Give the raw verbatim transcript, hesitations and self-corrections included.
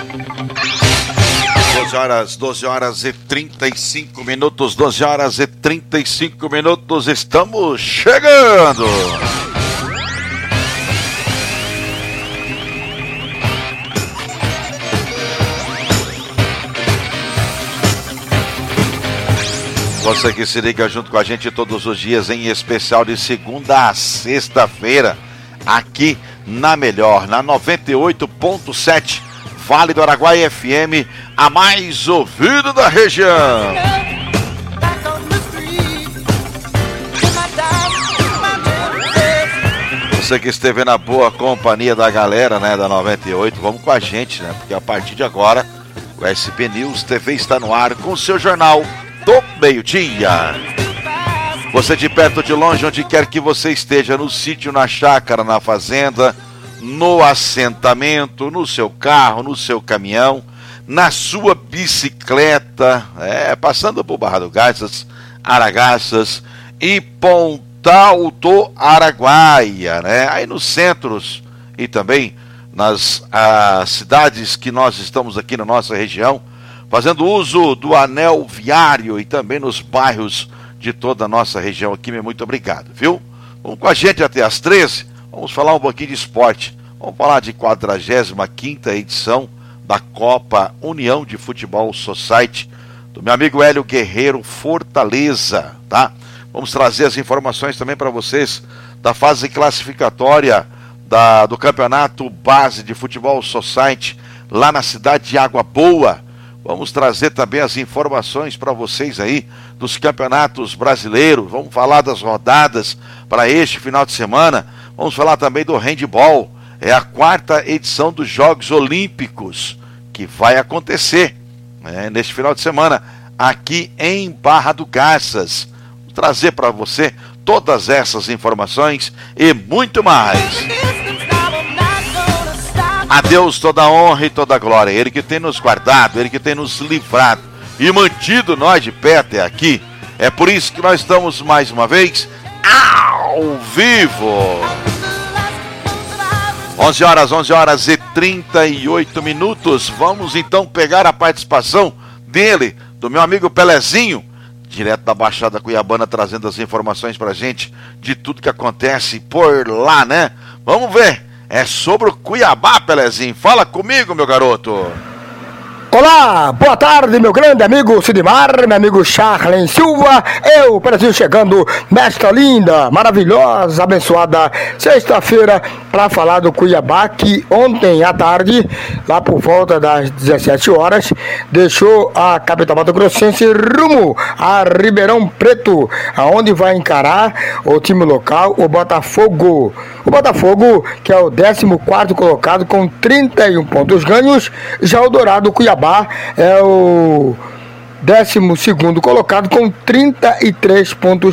doze horas, doze horas e trinta e cinco minutos, doze horas e trinta e cinco minutos, estamos chegando! Você que se liga junto com a gente todos os dias, em especial de segunda a sexta-feira, aqui na Melhor, na noventa e oito ponto sete, Vale do Araguaia F M, a mais ouvida da região. Você que esteve na boa companhia da galera, né, da noventa e oito, vamos com a gente, né, porque a partir de agora, o S B News T V está no ar com o seu jornal do meio-dia. Você de perto ou de longe, onde quer que você esteja, no sítio, na chácara, na fazenda, no assentamento, no seu carro, no seu caminhão, na sua bicicleta, é, passando por Barra do Garças, Aragaças e Pontal do Araguaia, né? Aí nos centros e também nas ah, cidades que nós estamos aqui na nossa região, fazendo uso do anel viário e também nos bairros de toda a nossa região aqui, muito obrigado, viu? Vamos com a gente até às treze, vamos falar um pouquinho de esporte, vamos falar de quadragésima quinta edição da Copa União de Futebol Society, do meu amigo Hélio Guerreiro Fortaleza, tá? Vamos trazer as informações também para vocês da fase classificatória da, do Campeonato Base de Futebol Society, lá na cidade de Água Boa. Vamos trazer também as informações para vocês aí dos campeonatos brasileiros. Vamos falar das rodadas para este final de semana. Vamos falar também do handebol. É a quarta edição dos Jogos Olímpicos que vai acontecer, né, neste final de semana aqui em Barra do Garças. Vou trazer para você todas essas informações e muito mais. A Deus toda a honra e toda a glória, Ele que tem nos guardado, Ele que tem nos livrado e mantido nós de pé até aqui. É por isso que nós estamos mais uma vez ao vivo. onze horas, onze horas e trinta e oito minutos. Vamos então pegar a participação dele, do meu amigo Pelezinho, direto da Baixada Cuiabana, trazendo as informações pra gente de tudo que acontece por lá, né? Vamos ver. É sobre o Cuiabá, Pelezinho. Fala comigo, meu garoto. Olá, boa tarde, meu grande amigo Sidmar, meu amigo Charlen Silva. Eu, Pelezinho, chegando nesta linda, maravilhosa, abençoada sexta-feira para falar do Cuiabá, que ontem à tarde, lá por volta das dezessete horas, deixou a capital mato-grossense rumo a Ribeirão Preto, aonde vai encarar o time local, o Botafogo. O Botafogo, que é o décimo quarto colocado com trinta e um pontos ganhos, já o Dourado Cuiabá é o décimo segundo colocado com trinta e três pontos